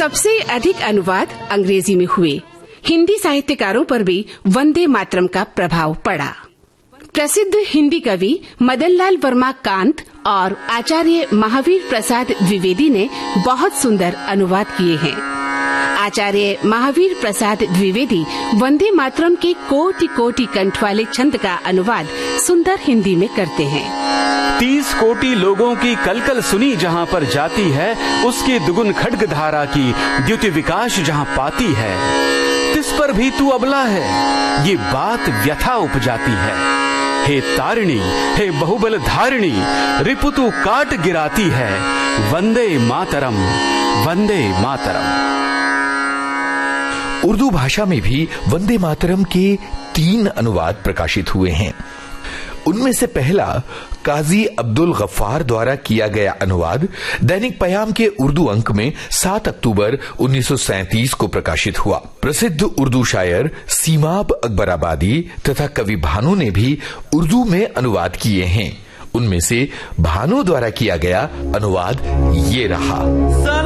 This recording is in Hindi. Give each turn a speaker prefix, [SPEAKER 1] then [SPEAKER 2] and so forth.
[SPEAKER 1] सबसे अधिक अनुवाद अंग्रेजी में हुए। हिंदी साहित्यकारों पर भी वंदे मातरम का प्रभाव पड़ा। प्रसिद्ध हिंदी कवि मदनलाल वर्मा कांत और आचार्य महावीर प्रसाद द्विवेदी ने बहुत सुंदर अनुवाद किए हैं। आचार्य महावीर प्रसाद द्विवेदी वंदे मातरम के कोटि कोटि कंठ वाले छंद का अनुवाद सुंदर हिंदी में करते हैं।
[SPEAKER 2] 30 कोटि लोगों की कलकल सुनी जहाँ पर जाती है, उसके दुगुन खड्ग धारा की द्युति विकास जहाँ पाती है, तिस पर भी तू अबला है, ये बात व्यथा उपजाती है। हे तारिणी, हे बहुबल धारिणी, रिपु तू काट गिराती है, वंदे मातरम, वंदे मातरम।
[SPEAKER 3] उर्दू भाषा में भी वंदे मातरम के 3 अनुवाद प्रकाशित हुए हैं। उनमें से पहला काजी अब्दुल गफ्फार द्वारा किया गया अनुवाद दैनिक पयाम के उर्दू अंक में 7 अक्टूबर 1937 को प्रकाशित हुआ। प्रसिद्ध उर्दू शायर सीमाब अकबराबादी तथा कवि भानु ने भी उर्दू में अनुवाद किए हैं। उनमें से भानु द्वारा किया गया अनुवाद ये रहा।